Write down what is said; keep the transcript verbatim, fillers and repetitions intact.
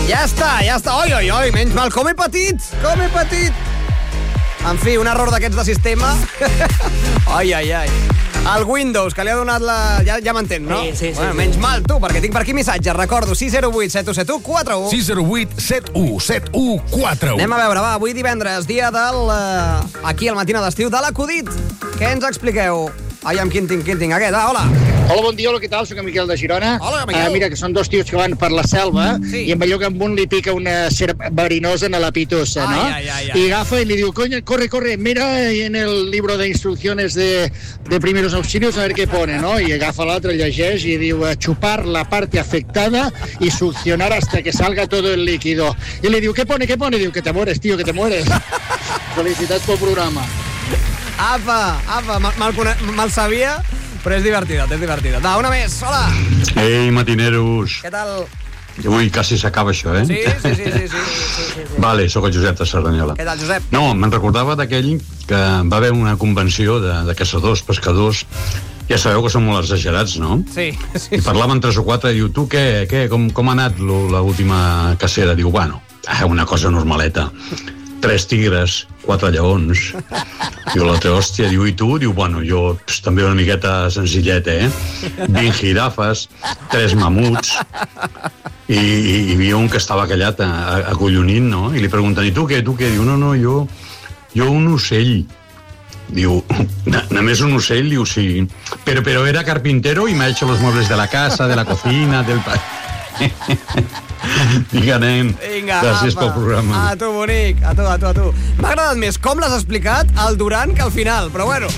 Ja està, ja està. Oi, oi, oi, menys mal. Com he patit, com he patit. En fi, un error d'aquests de sistema. Ai, ai, ai. El Windows, que li ha donat la... Ja, ja m'entén, no? Sí, sí, sí. Bueno, sí. menys mal, tu, perquè tinc per aquí missatges. Recordo, sis zero vuit set u set u quatre u. sis zero vuit set u set u quatre u. Anem a veure, va, avui divendres, dia del... Uh, aquí, al matina d'estiu, de l'acudit. Què ens expliqueu? Ai, amb quin tinc, quin tinc? Aquest, va, hola. Hola, bon dia, hola, què tal? Soc en Miquel de Girona. Hola, Miquel. Uh, mira, que són dos tios que van per la selva Sí. i amb allò que amb un li pica una serp verinosa en la pitosa, ¿no? Ai, ai, ai, ai. Y agafa y le digo, coño, corre, corre, mira en el libro de instrucciones de, de primeros auxilios a ver qué pone, ¿no? Y agafa l'altre, llegeix i diu, chupar la parte afectada y succionar hasta que salga todo el líquido. Y le digo, ¿qué pone, qué pone? Diu, que te mueres, tío, que te mueres. Felicitats pel programa. Apa, apa, mal, mal, cone- mal sabia, però és divertida, és divertida. Va, una més, hola. Ei, matineros. Què tal? Avui quasi s'acaba això, eh? Sí, sí, sí, sí, sí, sí, sí, sí. Vale, sóc el Josep de Cerdanyola. Què tal, Josep? No, me'n recordava d'aquell que va haver una convenció de, de caçadors, pescadors. Ja sabeu que són molt exagerats, no? Sí, sí. I parlaven tres o quatre, diu, tu què, què com, com ha anat lo- l'última cacera? Diu, bueno, ah, una cosa normaleta. Tres tigres, quatre lleons. Diu l'altre, hòstia, diu, i tu? Diu, bueno, jo pues, també una miqueta senzilleta, eh? vint jirafes, tres mamuts, i, i hi havia un que estava callat, a- a- acollonint, no? I li pregunten, i tu què, tu què? Diu, no, no, jo, jo un ocell. Diu, "Na- només un ocell? Diu, sí. Pero, pero era carpintero y me ha hecho los muebles de la casa, de la cocina, del... pa-". Vinga, nen. Vinga, Gràcies apa. pel programa. A tu, bonic. A tu, a tu, a tu. M'ha agradat més com l'has explicat al durant que al final, però bueno.